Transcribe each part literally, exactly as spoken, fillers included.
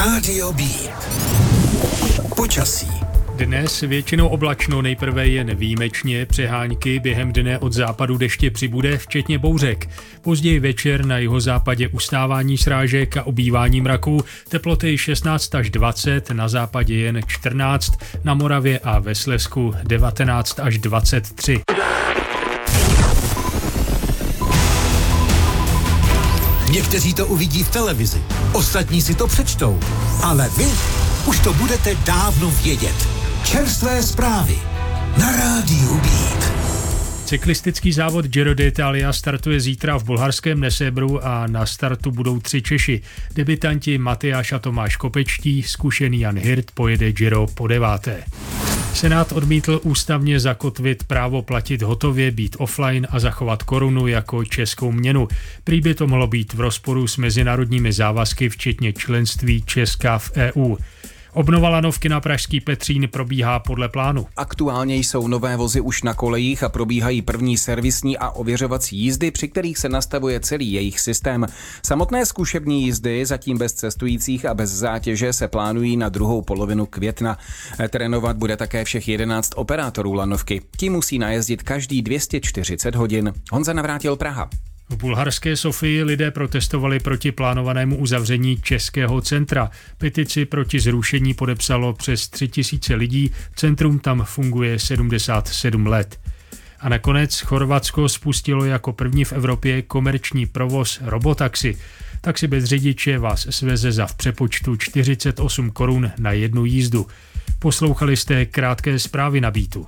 Rádio Beat. Počasí. Dnes většinou oblačno, nejprve jen výjimečně, přehánky, během dne od západu deště přibude, včetně bouřek. Později večer na jihozápadě ustávání srážek a obývání mraků, teploty šestnáct až dvacet, na západě jen čtrnáct, na Moravě a ve Slezsku devatenáct až dvacet tři. Někteří to uvidí v televizi, ostatní si to přečtou, ale vy už to budete dávno vědět. Čerstvé zprávy na Rádiu Beat. Cyklistický závod Giro d'Italia startuje zítra v bulharském Nesebru a na startu budou tři Češi. Debutanti Matyáš a Tomáš Kopečtí, zkušený Jan Hirt pojede Giro po deváté. Senát odmítl ústavně zakotvit právo platit hotově, být offline a zachovat korunu jako českou měnu. Prý by to mohlo být v rozporu s mezinárodními závazky, včetně členství Česka v E U. Obnova lanovky na pražský Petřín probíhá podle plánu. Aktuálně jsou nové vozy už na kolejích a probíhají první servisní a ověřovací jízdy, při kterých se nastavuje celý jejich systém. Samotné zkušební jízdy, zatím bez cestujících a bez zátěže, se plánují na druhou polovinu května. Trénovat bude také všech jedenáct operátorů lanovky. Ti musí najezdit každý dvě stě čtyřicet hodin. Honza Navrátil, Praha. V bulharské Sofii lidé protestovali proti plánovanému uzavření českého centra. Petici proti zrušení podepsalo přes tři tisíce lidí, centrum tam funguje sedmdesát sedm let. A nakonec Chorvatsko spustilo jako první v Evropě komerční provoz robotaxi. Taxi bez řidiče vás sveze za v přepočtu čtyřicet osm korun na jednu jízdu. Poslouchali jste krátké zprávy na Beatu.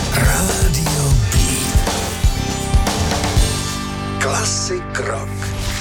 Rádio Beat. Klasik rock.